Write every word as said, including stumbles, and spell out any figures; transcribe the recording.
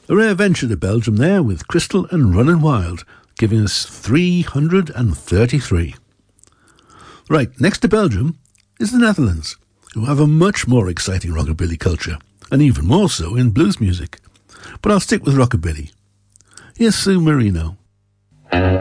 A rare venture to Belgium there with Crystal and Runnin' Wild, giving us three hundred thirty-three. Right, next to Belgium is the Netherlands, who have a much more exciting rockabilly culture, and even more so in blues music. But I'll stick with rockabilly. Here's Sue Marino.